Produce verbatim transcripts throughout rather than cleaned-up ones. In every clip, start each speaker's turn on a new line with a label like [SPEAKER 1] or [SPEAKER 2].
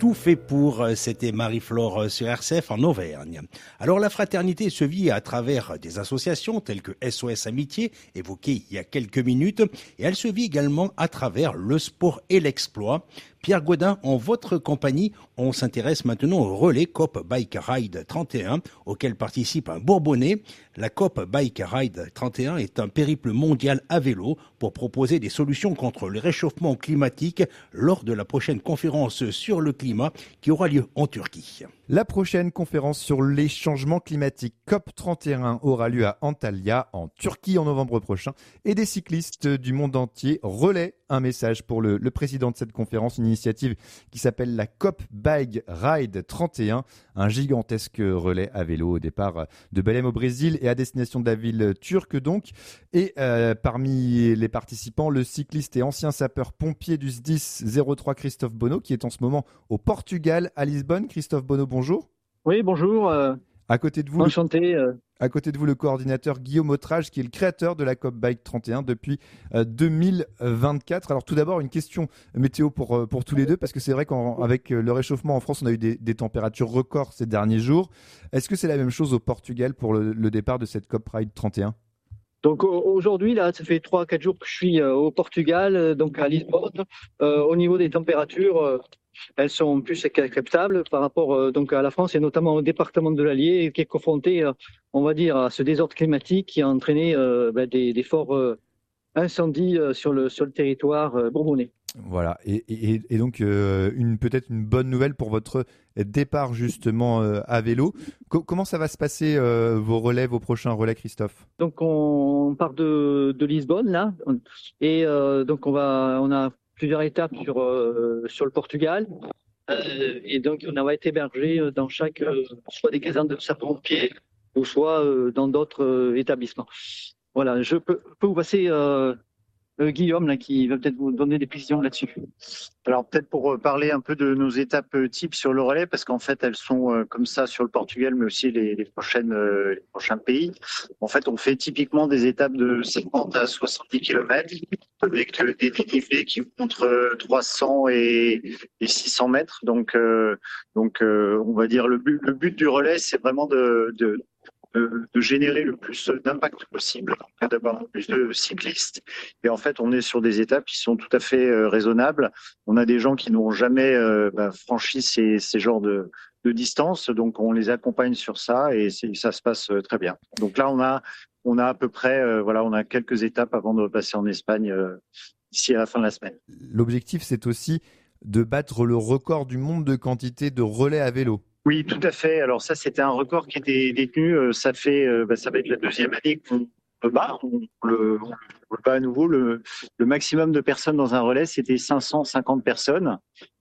[SPEAKER 1] tout fait pour. C'était Marie-Flore sur R C F en Auvergne. Alors la fraternité se vit à travers des associations telles que S O S Amitié, évoquée il y a quelques minutes, et elle se vit également à travers le sport et l'exploit. Pierre Gaudin, en votre compagnie, on s'intéresse maintenant au relais Coop Bike Ride trente et un, auquel participe un Bourbonnais. La Coop Bike Ride trente et un est un périple mondial à vélo pour proposer des solutions contre le réchauffement climatique lors de la prochaine conférence sur le climat qui aura lieu en Turquie.
[SPEAKER 2] La prochaine conférence sur les changements climatiques C O P trente et un aura lieu à Antalya, en Turquie, en novembre prochain. Et des cyclistes du monde entier relaient un message pour le, le président de cette conférence, une initiative qui s'appelle la Coop Bike Ride trente et un, un gigantesque relais à vélo au départ de Belém au Brésil et à destination de la ville turque donc. Et euh, parmi les participants, le cycliste et ancien sapeur-pompier du S D I S zéro trois Christophe Bonneau, qui est en ce moment au Portugal, à Lisbonne. Christophe Bonneau, bonjour.
[SPEAKER 3] Oui, bonjour. Euh,
[SPEAKER 2] à côté de vous,
[SPEAKER 3] enchanté.
[SPEAKER 2] Le, à côté de vous, le coordinateur Guillaume Autrage, qui est le créateur de la Coop Bike trente et un depuis euh, deux mille vingt-quatre. Alors tout d'abord, une question météo pour, euh, pour tous les deux, parce que c'est vrai qu'avec le réchauffement en France, on a eu des, des températures records ces derniers jours. Est-ce que c'est la même chose au Portugal pour le, le départ de cette Coop Ride trente et un ?
[SPEAKER 3] Donc aujourd'hui, là, ça fait trois quatre jours que je suis euh, au Portugal, euh, donc à Lisbonne. Euh, au niveau des températures, euh, elles sont plus acceptables par rapport euh, donc à la France et notamment au département de l'Allier, qui est confronté, euh, on va dire, à ce désordre climatique qui a entraîné euh, ben, des, des forts euh, incendies euh, sur le sur le territoire euh, bourbonnais.
[SPEAKER 2] Voilà, et, et, et donc euh, une peut-être une bonne nouvelle pour votre départ justement euh, à vélo. Co- comment ça va se passer euh, vos relais, vos prochains relais, Christophe ?
[SPEAKER 3] Donc on part de, de Lisbonne là, et euh, donc on va, on a plusieurs étapes sur euh, sur le Portugal, euh, et donc on va être hébergé dans chaque euh, soit des casernes de sapeurs-pompiers ou soit euh, dans d'autres euh, établissements. Voilà, je peux, peux vous passer. Euh, Euh, Guillaume, là, qui va peut-être vous donner des précisions là-dessus.
[SPEAKER 4] Alors peut-être pour parler un peu de nos étapes types sur le relais, parce qu'en fait elles sont euh, comme ça sur le Portugal, mais aussi les, les prochaines, euh, les prochains pays. En fait, on fait typiquement des étapes de cinquante à soixante-dix kilomètres avec euh, des dénivelés qui vont entre trois cents et, et six cents mètres. Donc, euh, donc euh, on va dire le but, le but du relais, c'est vraiment de, de de, de générer le plus d'impact possible, d'avoir le plus de cyclistes. Et en fait, on est sur des étapes qui sont tout à fait euh, raisonnables. On a des gens qui n'ont jamais euh, bah, franchi ces, ces genres de, de distances, donc on les accompagne sur ça et c'est, ça se passe euh, très bien. Donc là, on a, on a à peu près, euh, voilà, on a quelques étapes avant de passer en Espagne euh, d'ici à la fin de la semaine.
[SPEAKER 2] L'objectif, c'est aussi de battre le record du monde de quantité de relais à vélo.
[SPEAKER 4] Oui, tout à fait. Alors ça, c'était un record qui était détenu. Ça fait, bah, ça va être la deuxième année qu'on le bat. On le, on le bat à nouveau. Le, le maximum de personnes dans un relais, c'était cinq cent cinquante personnes.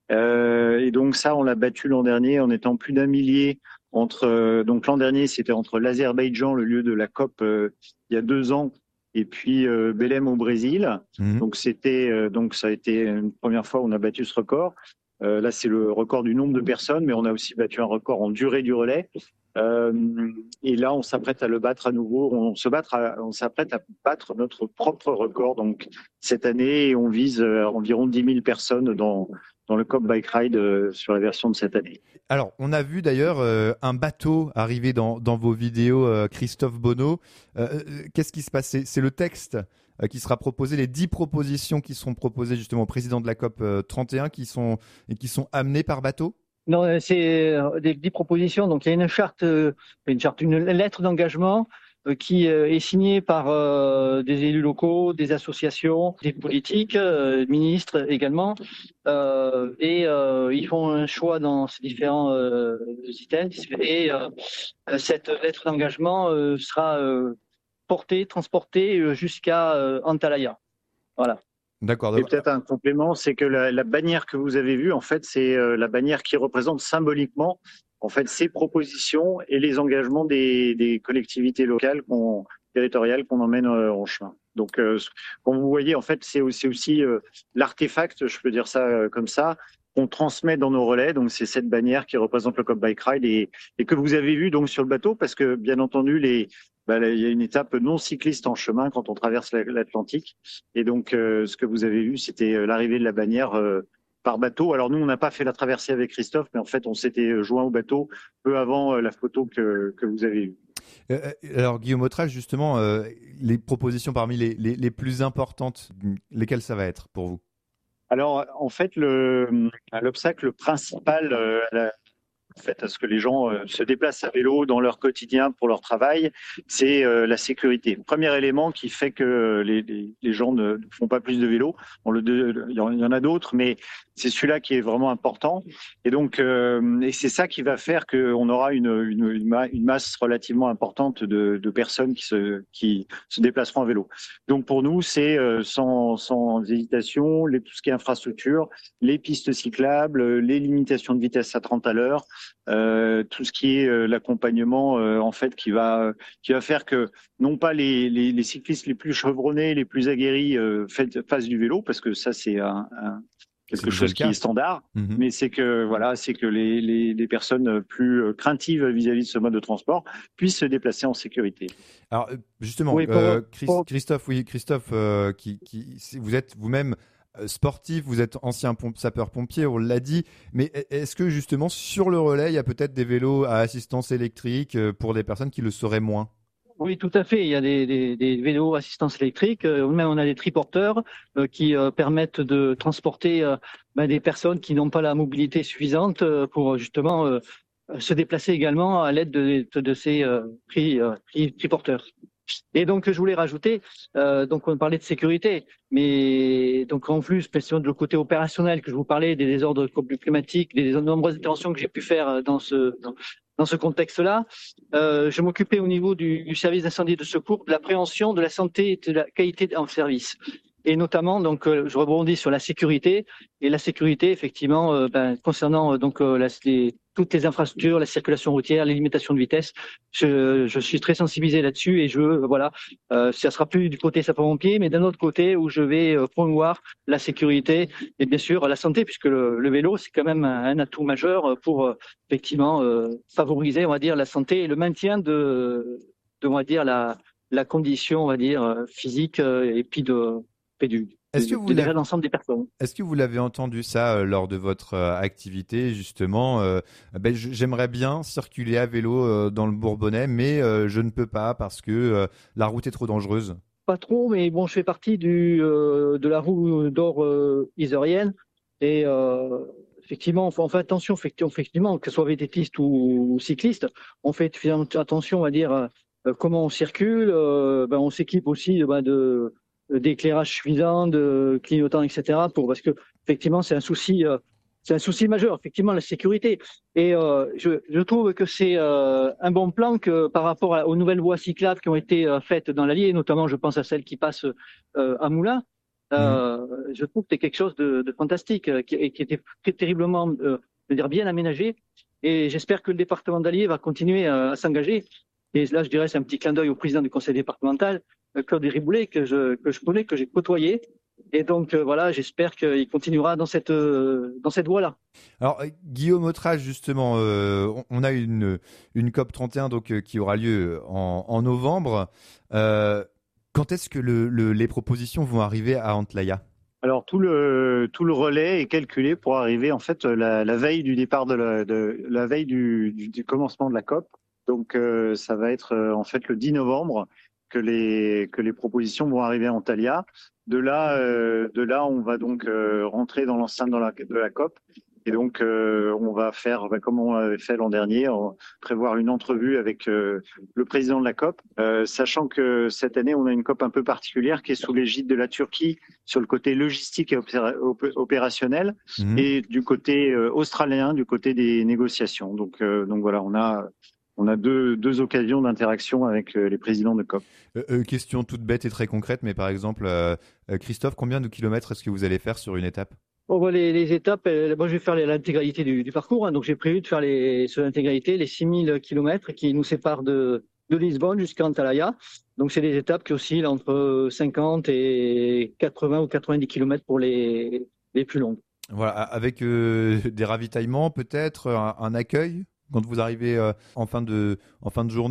[SPEAKER 4] Euh, et donc ça, on l'a battu l'an dernier en étant plus d'un millier. Entre donc l'an dernier, c'était entre l'Azerbaïdjan, le lieu de la COP, euh, il y a deux ans, et puis euh, Belém au Brésil. Mmh. Donc c'était, euh, donc ça a été une première fois où on a battu ce record. Euh, là, c'est le record du nombre de personnes, mais on a aussi battu un record en durée du relais. Euh, et là, on s'apprête à le battre à nouveau. On se battre, à, on s'apprête à battre notre propre record. Donc cette année, et on vise euh, environ dix mille personnes dans dans le Coop Bike Ride euh, sur la version de cette année.
[SPEAKER 2] Alors, on a vu d'ailleurs euh, un bateau arriver dans dans vos vidéos, euh, Christophe Bonneau. Euh, qu'est-ce qui se passe ? C'est, c'est le texte qui sera proposé, les dix propositions qui seront proposées justement au président de la COP trente et un qui sont, et qui sont amenées par bateau ?
[SPEAKER 3] Non, c'est des dix propositions. Donc, il y a une charte, une charte, une lettre d'engagement qui est signée par des élus locaux, des associations, des politiques, ministres également. Et ils font un choix dans ces différents items. Et cette lettre d'engagement sera porté, transporté jusqu'à euh, Antalya. Voilà.
[SPEAKER 2] D'accord.
[SPEAKER 4] Et peut-être un complément, c'est que la, la bannière que vous avez vue, en fait, c'est euh, la bannière qui représente symboliquement, en fait, ces propositions et les engagements des, des collectivités locales, qu'on, territoriales qu'on emmène euh, en chemin. Donc, euh, comme vous voyez, en fait, c'est aussi, aussi euh, l'artefact, je peux dire ça euh, comme ça, qu'on transmet dans nos relais. Donc, c'est cette bannière qui représente le Coop Bike Ride et, et que vous avez vu donc sur le bateau, parce que bien entendu, les Bah, il y a une étape non cycliste en chemin quand on traverse l'Atlantique. Et donc, euh, ce que vous avez vu, c'était l'arrivée de la bannière euh, par bateau. Alors nous, on n'a pas fait la traversée avec Christophe, mais en fait, on s'était joint au bateau peu avant la photo que, que vous avez eue.
[SPEAKER 2] Euh, alors Guillaume Autrage, justement, euh, les propositions parmi les, les, les plus importantes, lesquelles ça va être pour vous?
[SPEAKER 4] Alors en fait, le, l'obstacle principal euh, à la En fait, à ce que les gens euh, se déplacent à vélo dans leur quotidien pour leur travail, c'est euh, la sécurité. Premier élément qui fait que les, les, les gens ne font pas plus de vélo. Bon, le, de, il y en a d'autres, mais c'est celui-là qui est vraiment important. Et donc, euh, et c'est ça qui va faire qu'on aura une, une, une masse relativement importante de, de personnes qui se, qui se déplaceront à vélo. Donc, pour nous, c'est euh, sans, sans hésitation, les, tout ce qui est infrastructure, les pistes cyclables, les limitations de vitesse à trente à l'heure, Euh, tout ce qui est euh, l'accompagnement euh, en fait qui va qui va faire que non pas les, les, les cyclistes les plus chevronnés, les plus aguerris euh, fassent du vélo, parce que ça c'est un, un quelque chose qui est standard, mmh. mais c'est que voilà, c'est que les, les, les personnes plus craintives vis-à-vis de ce mode de transport puissent se déplacer en sécurité.
[SPEAKER 2] Alors justement,
[SPEAKER 3] oui, pour,
[SPEAKER 2] euh, Christ,
[SPEAKER 3] pour...
[SPEAKER 2] Christophe, oui, Christophe, euh, qui, qui, vous êtes vous-même sportif, vous êtes ancien pompe, sapeur-pompier, on l'a dit, mais est-ce que justement sur le relais, il y a peut-être des vélos à assistance électrique pour des personnes qui le sauraient moins?
[SPEAKER 3] Oui, tout à fait. Il y a des, des, des vélos assistance électrique. Même on a des triporteurs euh, qui euh, permettent de transporter euh, ben, des personnes qui n'ont pas la mobilité suffisante euh, pour justement euh, se déplacer également à l'aide de, de, de ces euh, tri, euh, tri, triporteurs. Et donc, je voulais rajouter, euh, donc on parlait de sécurité, mais donc en plus, question de le côté opérationnel que je vous parlais, des désordres climatiques, des nombreuses interventions que j'ai pu faire dans ce dans, dans ce contexte-là, euh, je m'occupais au niveau du, du service d'incendie et de secours de la prévention de la santé et de la qualité en service. Et notamment, donc, euh, je rebondis sur la sécurité. Et la sécurité, effectivement, euh, ben, concernant euh, donc euh, la, les, toutes les infrastructures, la circulation routière, les limitations de vitesse, je, je suis très sensibilisé là-dessus. Et je, euh, voilà, euh, ça sera plus du côté sapeur-pompier, mais d'un autre côté où je vais euh, promouvoir la sécurité et bien sûr la santé, puisque le, le vélo, c'est quand même un, un atout majeur pour euh, effectivement euh, favoriser, on va dire, la santé et le maintien de, de on va dire la, la condition, on va dire, physique euh, et puis de Du,
[SPEAKER 2] est-ce que, vous
[SPEAKER 3] de l'ensemble des personnes.
[SPEAKER 2] Est-ce que vous l'avez entendu ça euh, lors de votre euh, activité, justement euh, ben, j'aimerais bien circuler à vélo euh, dans le Bourbonnais, mais euh, je ne peux pas parce que euh, la route est trop dangereuse?
[SPEAKER 3] Pas trop, mais bon, je fais partie du, euh, de la roue d'or euh, isérienne et euh, effectivement, on fait, on fait attention, effectivement, que ce soit vététiste ou, ou cycliste, on fait attention, on va dire, euh, comment on circule, euh, ben, on s'équipe aussi ben, de d'éclairage suffisant, de clignotant, et cetera. Pour parce que effectivement c'est un souci, euh, c'est un souci majeur, effectivement la sécurité. Et euh, je, je trouve que c'est euh, un bon plan que par rapport à, aux nouvelles voies cyclables qui ont été euh, faites dans l'Allier, notamment je pense à celle qui passe euh, à Moulins. Euh, mmh. Je trouve que c'est quelque chose de, de fantastique euh, qui, qui était très terriblement, euh, je veux dire, bien aménagé. Et j'espère que le département d'Allier va continuer à, à s'engager. Et là, je dirais, c'est un petit clin d'œil au président du conseil départemental, Claude Riboulet, que je, que je connais, que j'ai côtoyé. Et donc, euh, voilà, j'espère qu'il continuera dans cette, euh, dans cette voie-là.
[SPEAKER 2] Alors, Guillaume Autrage, justement, euh, on a une, une COP trente et un donc, euh, qui aura lieu en, en novembre. Euh, quand est-ce que le, le, les propositions vont arriver à Antalya ?
[SPEAKER 4] Alors, tout le, tout le relais est calculé pour arriver, en fait, la, la veille du départ de la, de, la veille du, du, du commencement de la COP. Donc, euh, ça va être, euh, en fait, le dix novembre. Que les que les propositions vont arriver à Antalya. De là, euh, de là, on va donc euh, rentrer dans l'enceinte dans la, de la COP. Et donc, euh, on va faire, bah, comme on l'avait fait l'an dernier, on prévoir une entrevue avec euh, le président de la COP, euh, sachant que cette année, on a une COP un peu particulière qui est sous l'égide de la Turquie sur le côté logistique et opéra- opérationnel, mmh. et du côté euh, australien, du côté des négociations. Donc, euh, donc voilà, on a On a deux, deux occasions d'interaction avec les présidents de COP.
[SPEAKER 2] Euh, euh, question toute bête et très concrète, mais par exemple, euh, Christophe, combien de kilomètres est-ce que vous allez faire sur une étape ?
[SPEAKER 3] Bon, bah, les, les étapes, euh, moi je vais faire les, l'intégralité du, du parcours, hein, donc j'ai prévu de faire les, sur l'intégralité les six mille kilomètres qui nous séparent de, de Lisbonne jusqu'à Antalya. Donc c'est des étapes qui oscillent entre cinquante et quatre-vingts ou quatre-vingt-dix kilomètres pour les, les plus longues.
[SPEAKER 2] Voilà, avec euh, des ravitaillements peut-être, un, un accueil quand vous arrivez euh, en fin de en fin de journée?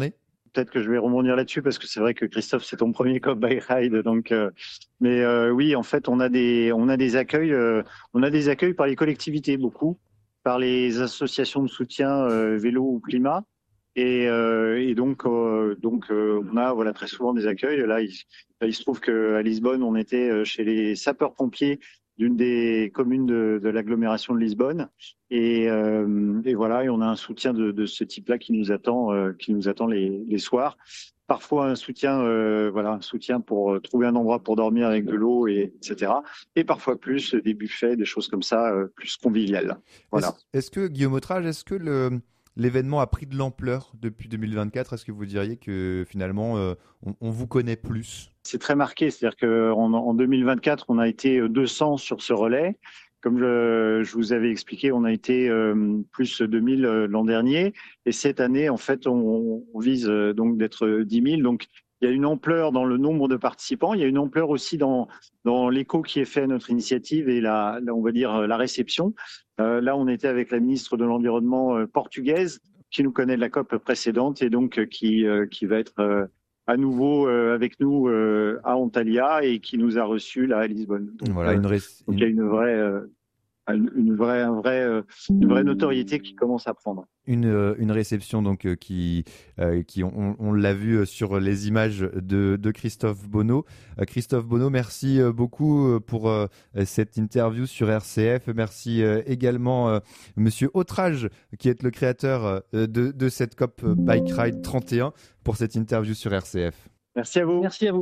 [SPEAKER 4] peut-être que je vais rebondir là-dessus parce que c'est vrai que Christophe, c'est ton premier Cop Bike Ride, donc. Euh, mais euh, oui, en fait, on a des, on a des accueils, euh, on a des accueils par les collectivités beaucoup, par les associations de soutien euh, vélo ou climat, et, euh, et donc, euh, donc, euh, on a voilà très souvent des accueils. Là, il, là, il se trouve que à Lisbonne, on était chez les sapeurs-pompiers d'une des communes de, de l'agglomération de Lisbonne, et, euh, et voilà, et on a un soutien de, de ce type-là qui nous attend, euh, qui nous attend les, les soirs. Parfois un soutien, euh, voilà, un soutien pour trouver un endroit pour dormir avec de l'eau, et etc. Et parfois plus des buffets, des choses comme ça, euh, plus conviviales. Voilà.
[SPEAKER 2] Est-ce, est-ce que Guillaume Autrage, est-ce que le l'événement a pris de l'ampleur depuis deux mille vingt-quatre? Est-ce que vous diriez que finalement euh, on, on vous connaît plus?
[SPEAKER 4] C'est très marqué, c'est-à-dire qu'en en deux mille vingt-quatre, on a été deux cents sur ce relais. Comme je, je vous avais expliqué, on a été euh, plus deux mille euh, l'an dernier. Et cette année, en fait, on, on vise euh, donc d'être dix mille. Donc, il y a une ampleur dans le nombre de participants. Il y a une ampleur aussi dans, dans l'écho qui est fait à notre initiative et la, la on va dire, la réception. Euh, là, on était avec la ministre de l'Environnement euh, portugaise qui nous connaît de la COP précédente et donc euh, qui, euh, qui va être euh, à nouveau euh, avec nous euh, à Antalya et qui nous a reçus là à Lisbonne. Donc,
[SPEAKER 2] voilà, une ré...
[SPEAKER 4] donc il y a une vraie, euh, une vraie, un vrai, euh, une vraie notoriété qui commence à prendre.
[SPEAKER 2] Une, euh, une réception donc euh, qui, euh, qui on, on l'a vu sur les images de, de Christophe Bonneau. Euh, Christophe Bonneau, merci euh, beaucoup pour euh, cette interview sur R C F. Merci euh, également euh, Monsieur Autrage, qui est le créateur euh, de, de cette Cop Bike Ride trente et un, pour cette interview sur R C F.
[SPEAKER 4] Merci à vous.
[SPEAKER 3] Merci à vous.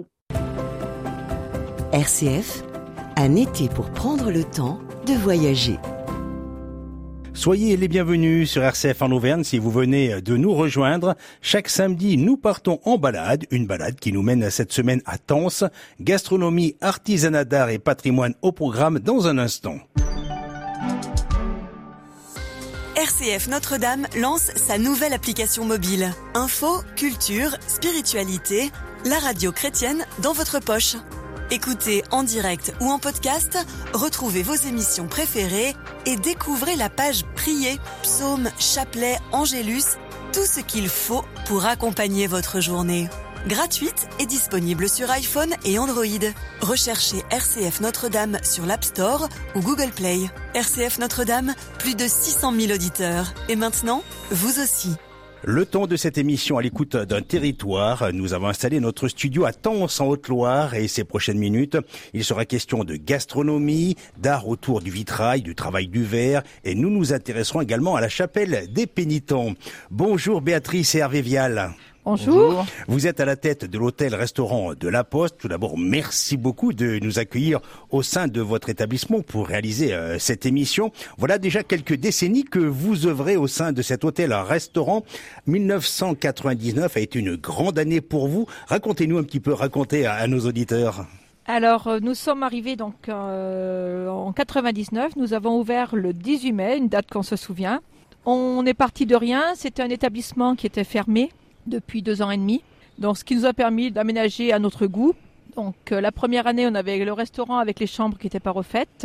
[SPEAKER 5] R C F, un été pour prendre le temps de voyager.
[SPEAKER 1] Soyez les bienvenus sur R C F en Auvergne si vous venez de nous rejoindre. Chaque samedi, nous partons en balade, une balade qui nous mène cette semaine à Tence. Gastronomie, artisanat d'art et patrimoine au programme dans un instant.
[SPEAKER 6] R C F Notre-Dame lance sa nouvelle application mobile. Info, culture, spiritualité, la radio chrétienne dans votre poche. Écoutez en direct ou en podcast, retrouvez vos émissions préférées et découvrez la page Prier, Psaumes, Chapelet, Angélus, tout ce qu'il faut pour accompagner votre journée. Gratuite et disponible sur iPhone et Android. Recherchez R C F Notre-Dame sur l'App Store ou Google Play. R C F Notre-Dame, plus de six cent mille auditeurs. Et maintenant, vous aussi.
[SPEAKER 1] Le temps de cette émission à l'écoute d'un territoire. Nous avons installé notre studio à Tence en Haute-Loire et ces prochaines minutes, il sera question de gastronomie, d'art autour du vitrail, du travail du verre et nous nous intéresserons également à la chapelle des pénitents. Bonjour Béatrice et Hervé Vial.
[SPEAKER 7] Bonjour.
[SPEAKER 1] Vous êtes à la tête de l'hôtel-restaurant de La Poste. Tout d'abord, merci beaucoup de nous accueillir au sein de votre établissement pour réaliser euh, cette émission. Voilà déjà quelques décennies que vous œuvrez au sein de cet hôtel-restaurant. dix-neuf cent quatre-vingt-dix-neuf a été une grande année pour vous. Racontez-nous un petit peu, racontez à, à nos auditeurs.
[SPEAKER 7] Alors, euh, nous sommes arrivés donc euh, en quatre-vingt-dix-neuf. Nous avons ouvert le dix-huit mai, une date qu'on se souvient. On est parti de rien. C'était un établissement qui était fermé depuis deux ans et demi, donc ce qui nous a permis d'aménager à notre goût. Donc euh, la première année, on avait le restaurant avec les chambres qui n'étaient pas refaites.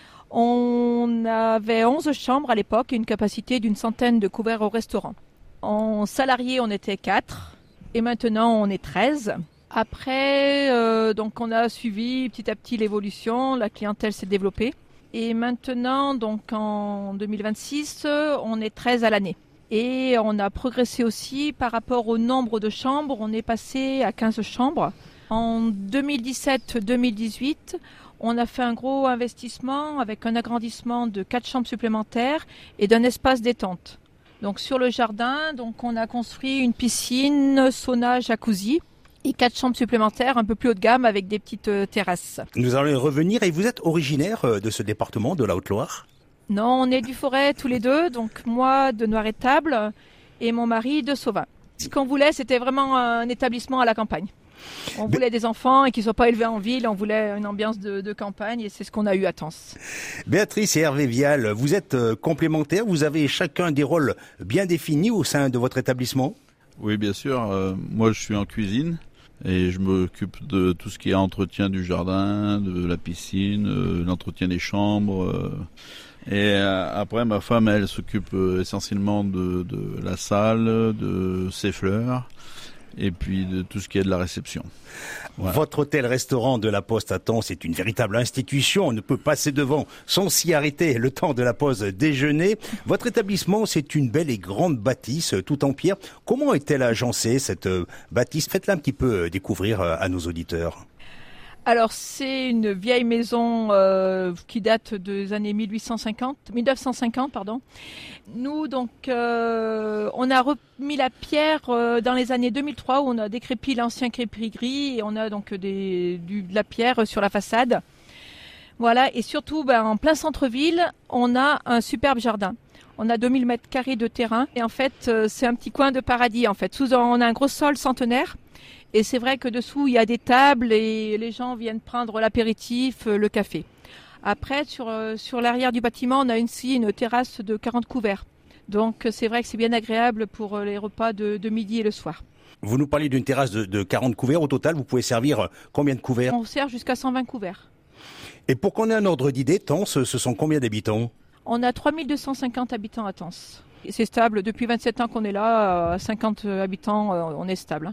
[SPEAKER 7] On avait onze chambres à l'époque et une capacité d'une centaine de couverts au restaurant. En salariés, on était quatre et maintenant on est treize. Après, euh, donc on a suivi petit à petit l'évolution, la clientèle s'est développée et maintenant, donc en deux mille vingt-six, on est treize à l'année. Et on a progressé aussi par rapport au nombre de chambres. On est passé à quinze chambres. En deux mille dix-sept deux mille dix-huit, on a fait un gros investissement avec un agrandissement de quatre chambres supplémentaires et d'un espace détente. Donc sur le jardin, donc on a construit une piscine, sauna, jacuzzi et quatre chambres supplémentaires un peu plus haut de gamme avec des petites euh, terrasses.
[SPEAKER 1] Nous allons y revenir. Et vous êtes originaire de ce département de la Haute-Loire ?
[SPEAKER 7] Non, on est du Forêt tous les deux, donc moi de Noiretable et mon mari de Sauvin. Ce qu'on voulait, c'était vraiment un établissement à la campagne. On voulait des enfants et qu'ils ne soient pas élevés en ville, on voulait une ambiance de, de campagne et c'est ce qu'on a eu à Tence.
[SPEAKER 1] Béatrice et Hervé Vial, vous êtes complémentaires, vous avez chacun des rôles bien définis au sein de votre établissement ?
[SPEAKER 8] Oui, bien sûr. Euh, moi, je suis en cuisine et je m'occupe de tout ce qui est entretien du jardin, de la piscine, euh, l'entretien des chambres. Euh, Et après, ma femme, elle s'occupe essentiellement de, de la salle, de ses fleurs. et puis de tout ce qui est de la réception.
[SPEAKER 1] Voilà. Votre hôtel-restaurant de la Poste à Tens est une véritable institution. On ne peut passer devant sans s'y arrêter le temps de la pause déjeuner. Votre établissement, c'est une belle et grande bâtisse tout en pierre. Comment est-elle agencée, cette bâtisse? Faites-la un petit peu découvrir à nos auditeurs.
[SPEAKER 7] Alors, c'est une vieille maison euh, qui date des années mille huit cent cinquante, mille neuf cent cinquante, pardon. Nous, donc, euh, on a remis la pierre euh, dans les années deux mille trois, où on a décrépit l'ancien crépi gris et on a donc des, du, de la pierre sur la façade. Voilà, et surtout, ben, en plein centre-ville, on a un superbe jardin. On a deux mille mètres carrés de terrain et en fait, euh, c'est un petit coin de paradis. En fait, sous on a un gros sol centenaire. Et c'est vrai que dessous, il y a des tables et les gens viennent prendre l'apéritif, le café. Après, sur, sur l'arrière du bâtiment, on a aussi une terrasse de quarante couverts. Donc, c'est vrai que c'est bien agréable pour les repas de, de midi et le soir.
[SPEAKER 1] Vous nous parlez d'une terrasse de, de quarante couverts. Au total, vous pouvez servir combien de couverts?
[SPEAKER 7] On sert jusqu'à cent vingt couverts.
[SPEAKER 1] Et pour qu'on ait un ordre d'idée, Tens, ce sont combien d'habitants?
[SPEAKER 7] On a trois mille deux cent cinquante habitants à Tens. Et c'est stable. Depuis vingt-sept ans qu'on est là, à cinquante habitants, on est stable.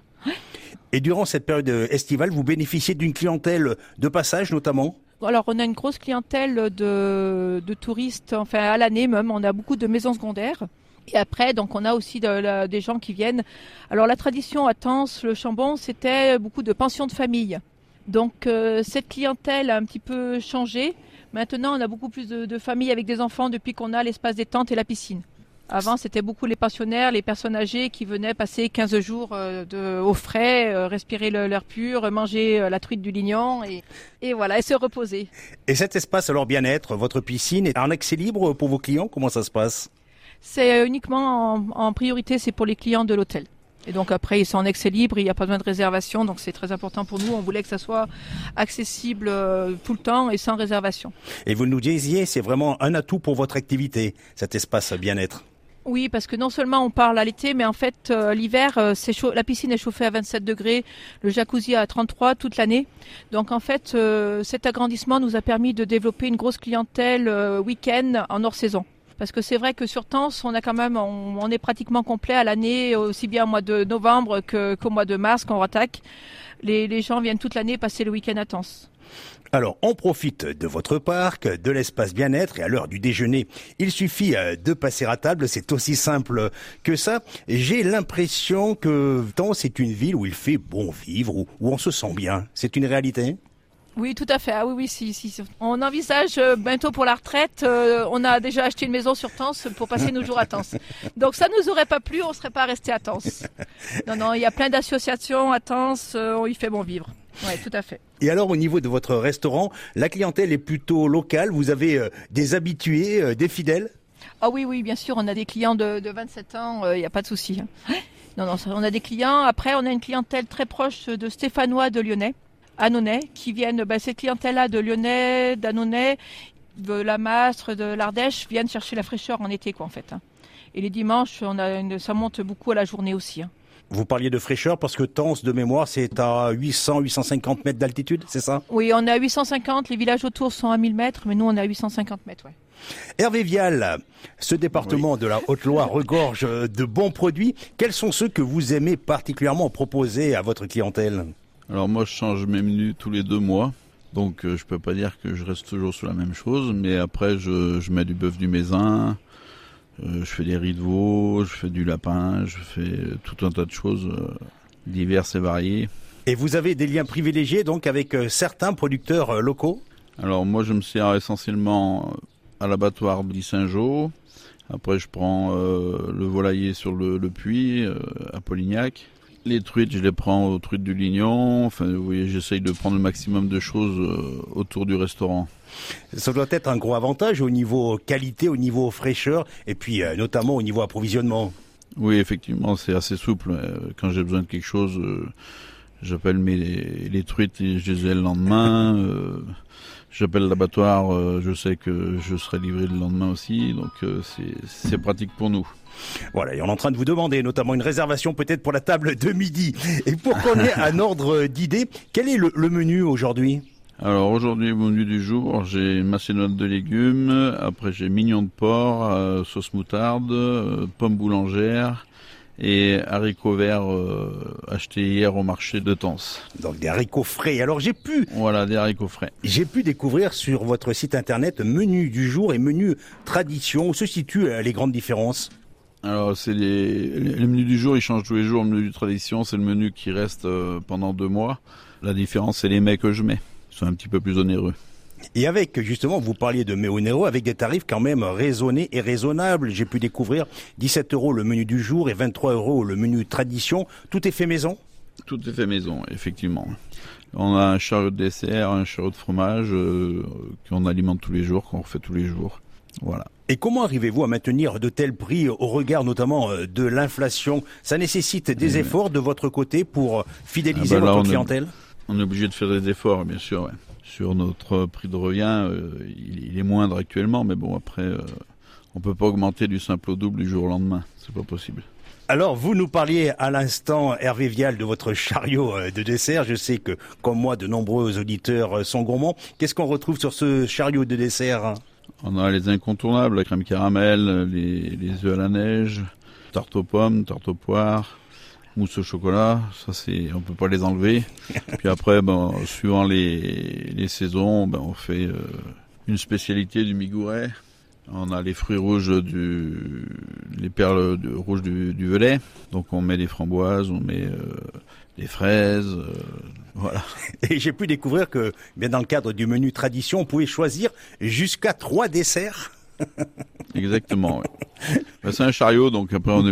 [SPEAKER 1] Et durant cette période estivale, vous bénéficiez d'une clientèle de passage notamment?
[SPEAKER 7] Alors, on a une grosse clientèle de, de touristes, enfin à l'année même. On a beaucoup de maisons secondaires. Et après, donc, on a aussi de, la, des gens qui viennent. Alors, la tradition à Tens, le Chambon, c'était beaucoup de pensions de famille. Donc, euh, cette clientèle a un petit peu changé. Maintenant, on a beaucoup plus de, de familles avec des enfants depuis qu'on a l'espace détente et la piscine. Avant, c'était beaucoup les pensionnaires, les personnes âgées qui venaient passer quinze jours euh, de, au frais, euh, respirer l'air pur, manger euh, la truite du lignon et, et voilà, et se reposer.
[SPEAKER 1] Et cet espace, alors bien-être, votre piscine, est en accès libre pour vos clients? Comment ça se passe?
[SPEAKER 7] C'est uniquement en, en priorité, c'est pour les clients de l'hôtel. Et donc après, ils sont en accès libre, il n'y a pas besoin de réservation, donc c'est très important pour nous. On voulait que ça soit accessible euh, tout le temps et sans réservation. Et
[SPEAKER 1] vous nous disiez, c'est vraiment un atout pour votre activité, cet espace bien-être?
[SPEAKER 7] Oui, parce que non seulement on parle à l'été, mais en fait euh, l'hiver, euh, c'est chaud, la piscine est chauffée à vingt-sept degrés, le jacuzzi à trente-trois toute l'année. Donc en fait, euh, cet agrandissement nous a permis de développer une grosse clientèle euh, week-end en hors saison. Parce que c'est vrai que sur Tens, on a quand même, on, on est pratiquement complet à l'année, aussi bien au mois de novembre que, qu'au mois de mars quand on attaque. Les, les gens viennent toute l'année passer le week-end à Tens.
[SPEAKER 1] Alors, on profite de votre parc, de l'espace bien-être et à l'heure du déjeuner, il suffit de passer à table, c'est aussi simple que ça. J'ai l'impression que Tens est une ville où il fait bon vivre, où, où on se sent bien. C'est une réalité ?
[SPEAKER 7] Oui, tout à fait. Ah oui, oui, si, si. On envisage euh, bientôt pour la retraite. Euh, on a déjà acheté une maison sur Tens pour passer nos jours à Tens. Donc ça nous aurait pas plu, on serait pas resté à Tens. Non, non, il y a plein d'associations à Tens, euh, on y fait bon vivre. Oui, tout à fait.
[SPEAKER 1] Et alors, au niveau de votre restaurant, la clientèle est plutôt locale. Vous avez euh, des habitués, euh, des fidèles ?
[SPEAKER 7] Ah oui, oui, bien sûr. On a des clients de, de vingt-sept ans. Il euh, n'y a pas de souci. Non, non, on a des clients. Après, on a une clientèle très proche de Stéphanois de Lyonnais. Annonay, qui viennent, ben, cette clientèle-là de Lyonnais, d'Annonay, de la Mastre, de l'Ardèche, viennent chercher la fraîcheur en été, quoi, en fait. Et les dimanches, on a une, ça monte beaucoup à la journée aussi. Hein.
[SPEAKER 1] Vous parliez de fraîcheur parce que Tens, de mémoire, c'est à huit cents à huit cent cinquante mètres d'altitude, c'est ça ?
[SPEAKER 7] Oui, on est à huit cent cinquante, les villages autour sont à mille mètres, mais nous, on est à huit cent cinquante mètres, ouais.
[SPEAKER 1] Hervé Vial, ce département oui. de la Haute-Loire regorge de bons produits. Quels sont ceux que vous aimez particulièrement proposer à votre clientèle ?
[SPEAKER 8] Alors moi je change mes menus tous les deux mois, donc euh, je peux pas dire que je reste toujours sur la même chose, mais après je, je mets du bœuf du Mézin, euh, je fais des riz de veau, je fais du lapin, je fais tout un tas de choses euh, diverses et variées.
[SPEAKER 1] Et vous avez des liens privilégiés donc avec euh, certains producteurs euh, locaux ?
[SPEAKER 8] Alors moi je me sers essentiellement à l'abattoir de Saint-Jean, après je prends euh, le volailler sur le, le puits euh, à Polignac. Les truites, je les prends aux truites du Lignon. Enfin, vous voyez, j'essaye de prendre le maximum de choses euh, autour du restaurant.
[SPEAKER 1] Ça doit être un gros avantage au niveau qualité, au niveau fraîcheur, et puis euh, notamment au niveau approvisionnement.
[SPEAKER 8] Oui, effectivement, c'est assez souple. Quand j'ai besoin de quelque chose, euh, j'appelle mes, les truites et je les ai le lendemain. Euh, j'appelle l'abattoir, euh, je sais que je serai livré le lendemain aussi. Donc, euh, c'est, c'est pratique pour nous.
[SPEAKER 1] Voilà, et on est en train de vous demander notamment une réservation peut-être pour la table de midi. Et pour qu'on ait un ordre d'idée, quel est le, le menu aujourd'hui ?
[SPEAKER 8] Alors aujourd'hui, au menu du jour, j'ai macédoine de légumes, après j'ai mignon de porc, euh, sauce moutarde, euh, pommes boulangères et haricots verts euh, achetés hier au marché de Tence.
[SPEAKER 1] Donc des haricots frais. Alors j'ai pu...
[SPEAKER 8] Voilà, des haricots frais.
[SPEAKER 1] J'ai pu découvrir sur votre site internet menu du jour et menu tradition. Où se situent les grandes différences ?
[SPEAKER 8] Alors, c'est les, les menus du jour, ils changent tous les jours. Le menu de tradition, c'est le menu qui reste euh, pendant deux mois. La différence, c'est les mets que je mets. Ils sont un petit peu plus onéreux.
[SPEAKER 1] Et avec, justement, vous parliez de mets onéreux, avec des tarifs quand même raisonnés et raisonnables. J'ai pu découvrir dix-sept euros le menu du jour et vingt-trois euros le menu tradition. Tout est fait maison ?
[SPEAKER 8] Tout est fait maison, effectivement. On a un chariot de dessert, un chariot de fromage euh, qu'on alimente tous les jours, qu'on refait tous les jours. Voilà.
[SPEAKER 1] Et comment arrivez-vous à maintenir de tels prix au regard notamment de l'inflation ? Ça nécessite des
[SPEAKER 8] Et
[SPEAKER 1] efforts de votre côté pour fidéliser
[SPEAKER 8] ah bah là,
[SPEAKER 1] votre
[SPEAKER 8] on
[SPEAKER 1] clientèle ?
[SPEAKER 8] est, on est obligé de faire des efforts, bien sûr. Ouais. Sur notre prix de revient, euh, il, il est moindre actuellement, mais bon, après, euh, on peut pas augmenter du simple au double du jour au lendemain. C'est pas possible.
[SPEAKER 1] Alors, vous nous parliez à l'instant, Hervé Vial, de votre chariot de dessert. Je sais que, comme moi, de nombreux auditeurs sont gourmands. Qu'est-ce qu'on retrouve sur ce chariot de dessert ?
[SPEAKER 8] On a les incontournables, la crème caramel, les, les œufs à la neige, tarte aux pommes, tarte aux poires, mousse au chocolat. Ça, c'est, on peut pas les enlever. Puis après, ben, suivant les, les saisons, ben, on fait euh, une spécialité du Migouret. On a les fruits rouges du, les perles de, rouges du, du Velay. Donc on met des framboises, on met euh, des fraises, euh, voilà.
[SPEAKER 1] Et j'ai pu découvrir que, bien dans le cadre du menu tradition, on pouvait choisir jusqu'à trois desserts.
[SPEAKER 8] Exactement. Ouais. Ben, c'est un chariot, donc après on est